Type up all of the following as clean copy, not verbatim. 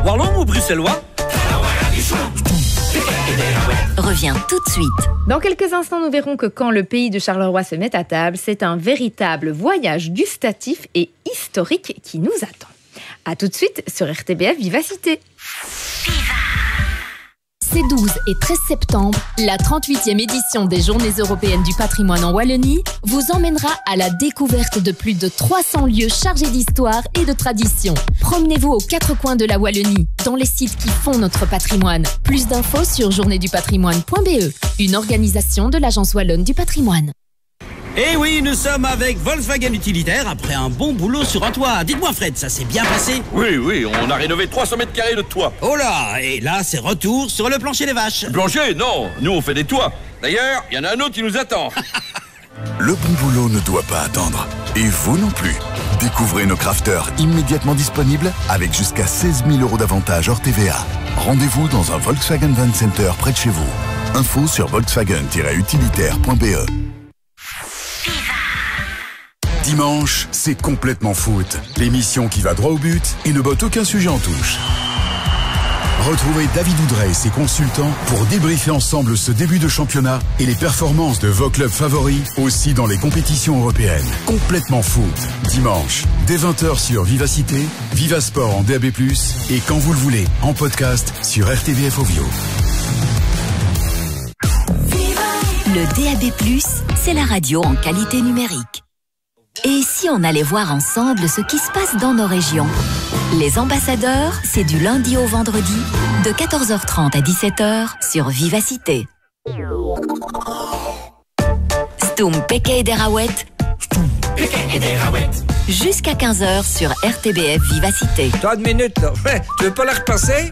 Wallon ou bruxellois? Revient tout de suite. Dans quelques instants, nous verrons que quand le pays de Charleroi se met à table, c'est un véritable voyage gustatif et historique qui nous attend. A tout de suite sur RTBF Vivacité. Ces 12 et 13 septembre, la 38e édition des Journées européennes du patrimoine en Wallonie vous emmènera à la découverte de plus de 300 lieux chargés d'histoire et de tradition. Promenez-vous aux quatre coins de la Wallonie, dans les sites qui font notre patrimoine. Plus d'infos sur journéedupatrimoine.be, une organisation de l'Agence Wallonne du patrimoine. Eh oui, nous sommes avec Volkswagen Utilitaire après un bon boulot sur un toit. Dites-moi Fred, ça s'est bien passé? Oui, on a rénové 300 mètres carrés de toit. Oh là, et là c'est retour sur le plancher des vaches. Plancher, non, nous on fait des toits. D'ailleurs, il y en a un autre qui nous attend. Le bon boulot ne doit pas attendre. Et vous non plus. Découvrez nos crafters immédiatement disponibles avec jusqu'à 16 000 € d'avantages hors TVA. Rendez-vous dans un Volkswagen Van Center près de chez vous. Info sur volkswagen-utilitaire.be. Dimanche, c'est complètement foot. L'émission qui va droit au but et ne botte aucun sujet en touche. Retrouvez David Oudrey et ses consultants pour débriefer ensemble ce début de championnat et les performances de vos clubs favoris, aussi dans les compétitions européennes. Complètement foot. Dimanche, dès 20h sur Vivacité, Vivasport en DAB+, et quand vous le voulez, en podcast sur RTBF Ovio. Le DAB+, c'est la radio en qualité numérique. Et si on allait voir ensemble ce qui se passe dans nos régions? Les ambassadeurs, c'est du lundi au vendredi, de 14h30 à 17h sur Vivacité. Stoum Peke et Derawet. Jusqu'à 15h sur RTBF Vivacité. 3 minutes là. Tu veux pas la repasser?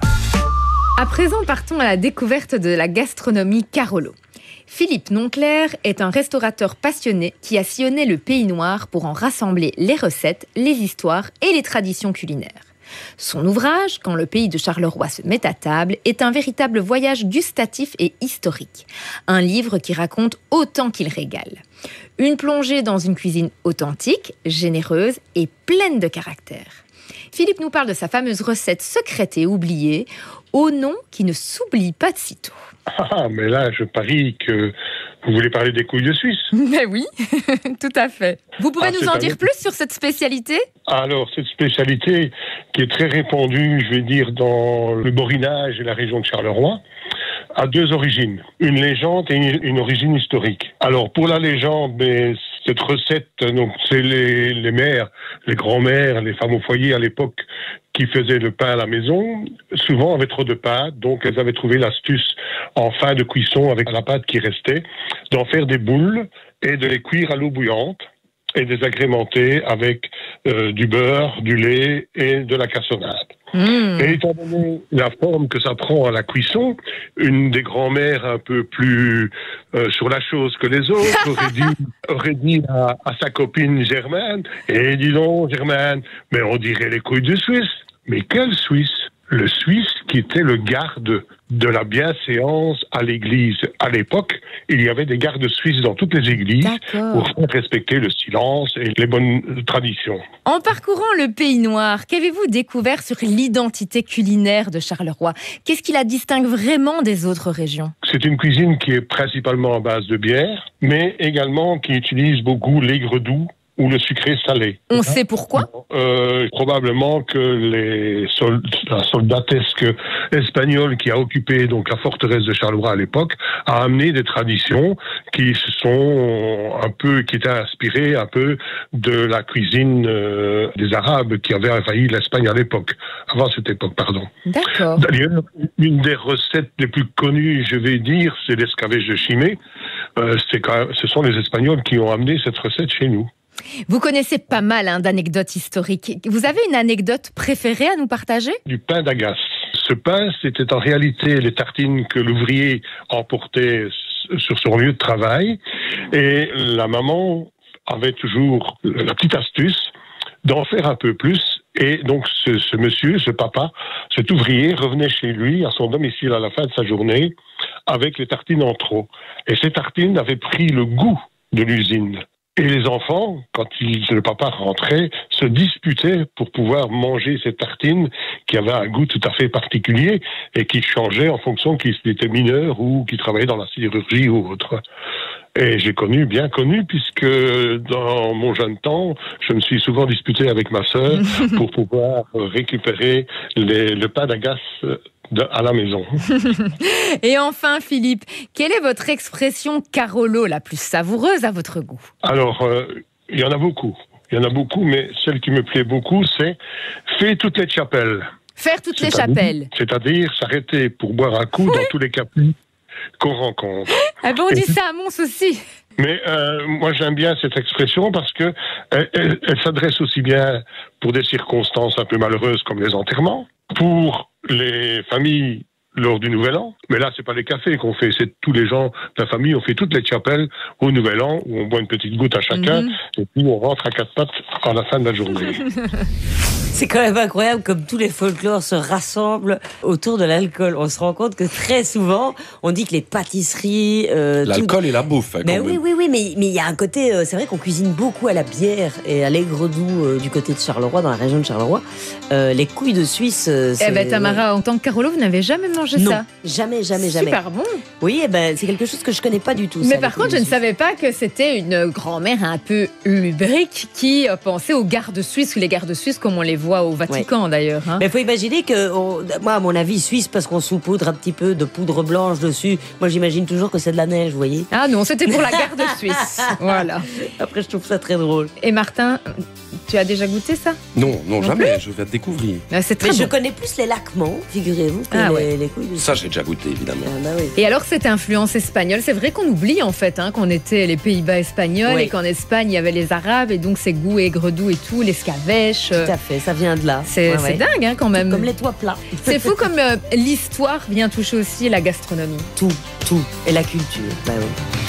À présent, partons à la découverte de la gastronomie Carolo. Philippe Nonclair est un restaurateur passionné qui a sillonné le Pays Noir pour en rassembler les recettes, les histoires et les traditions culinaires. Son ouvrage, Quand le pays de Charleroi se met à table, est un véritable voyage gustatif et historique. Un livre qui raconte autant qu'il régale. Une plongée dans une cuisine authentique, généreuse et pleine de caractère. Philippe nous parle de sa fameuse recette secrète et oubliée, au nom qui ne s'oublie pas de sitôt. Ah, mais là, je parie que vous voulez parler des couilles de Suisse. Mais oui, tout à fait. Vous pouvez nous en dire plus sur cette spécialité? Alors, cette spécialité qui est très répandue, je vais dire, dans le Borinage et la région de Charleroi, a deux origines. Une légende et une origine historique. Alors, pour la légende, mais cette recette, donc, c'est les mères, les grands-mères, les femmes au foyer à l'époque qui faisaient le pain à la maison, souvent avaient trop de pâte, donc elles avaient trouvé l'astuce en fin de cuisson avec la pâte qui restait, d'en faire des boules et de les cuire à l'eau bouillante et de les agrémenter avec du beurre, du lait et de la cassonade. Et étant donné la forme que ça prend à la cuisson, une des grand-mères un peu plus sur la chose que les autres aurait dit à sa copine Germaine, « Eh, dis donc, Germaine, mais on dirait les couilles de Suisse. » Mais quel Suisse? Le Suisse qui était le garde de la bienséance à l'église. À l'époque, il y avait des gardes suisses dans toutes les églises pour faire respecter le silence et les bonnes traditions. En parcourant le Pays Noir, qu'avez-vous découvert sur l'identité culinaire de Charleroi? Qu'est-ce qui la distingue vraiment des autres régions? C'est une cuisine qui est principalement à base de bière, mais également qui utilise beaucoup l'aigre doux ou le sucré salé. On sait pourquoi? Probablement que la soldatesque espagnole qui a occupé donc la forteresse de Charleroi à l'époque a amené des traditions qui étaient inspirées un peu de la cuisine des Arabes qui avaient envahi l'Espagne à l'époque, avant cette époque, pardon. D'accord. D'ailleurs, une des recettes les plus connues, je vais dire, c'est l'escabèche de Chimay. Ce sont les Espagnols qui ont amené cette recette chez nous. Vous connaissez pas mal d'anecdotes historiques. Vous avez une anecdote préférée à nous partager? Du pain d'Agace. Ce pain, c'était en réalité les tartines que l'ouvrier emportait sur son lieu de travail. Et la maman avait toujours la petite astuce d'en faire un peu plus. Et donc ce monsieur, ce papa, cet ouvrier revenait chez lui, à son domicile à la fin de sa journée, avec les tartines en trop. Et ces tartines avaient pris le goût de l'usine. Et les enfants, quand le papa rentrait, se disputaient pour pouvoir manger ces tartines qui avaient un goût tout à fait particulier et qui changeaient en fonction qu'ils étaient mineurs ou qu'ils travaillaient dans la sidérurgie ou autre. Et j'ai bien connu, puisque dans mon jeune temps, je me suis souvent disputé avec ma sœur pour pouvoir récupérer le pain d'agace à la maison. Et enfin, Philippe, quelle est votre expression Carolo la plus savoureuse à votre goût? Alors, il y en a beaucoup. Mais celle qui me plaît beaucoup, c'est « Fais toutes les chapelles ». Faire toutes les chapelles. C'est-à-dire s'arrêter pour boire un coup dans tous les capis qu'on rencontre. Ah bon, on dit ça à Mons aussi. Mais moi j'aime bien cette expression parce que elle s'adresse aussi bien pour des circonstances un peu malheureuses comme les enterrements, pour les familles lors du Nouvel An. Mais là, c'est pas les cafés qu'on fait, c'est tous les gens de la famille. On fait toutes les chapelles au Nouvel An où on boit une petite goutte à chacun et puis on rentre à quatre pattes à la fin de la journée. C'est quand même incroyable comme tous les folklores se rassemblent autour de l'alcool. On se rend compte que très souvent, on dit que les pâtisseries... l'alcool et la bouffe. Mais oui, mais il y a un côté... c'est vrai qu'on cuisine beaucoup à la bière et à l'aigre-doux du côté de Charleroi, dans la région de Charleroi. Les couilles de Suisse... Tamara, en tant que Carolo, vous n'avez jamais mangé ça? Non, jamais. Super bon. Oui, c'est quelque chose que je connais pas du tout. Mais par contre, je ne savais pas que c'était une grand-mère un peu lubrique qui pensait aux gardes suisses, ou les gardes suisses comme on les voit au Vatican d'ailleurs. Hein. Mais il faut imaginer que, moi à mon avis, suisse, parce qu'on saupoudre un petit peu de poudre blanche dessus, moi j'imagine toujours que c'est de la neige, vous voyez. Ah non, c'était pour la garde suisse. Voilà. Après, je trouve ça très drôle. Et Martin, tu as déjà goûté ça? Non, jamais, je vais découvrir. C'est très bon. Je connais plus les laquements, figurez-vous, que les couilles de ça, j'ai déjà goûté, évidemment. Oui. Et alors, cette influence espagnole, c'est vrai qu'on oublie en fait qu'on était les Pays-Bas espagnols et qu'en Espagne, il y avait les Arabes et donc ces goûts aigre-doux et tout, l'escabèche. Tout à fait, ça vient de là. C'est dingue quand même. Comme les toits plats. C'est fou comme l'histoire vient toucher aussi la gastronomie. Tout. Et la culture. Oui.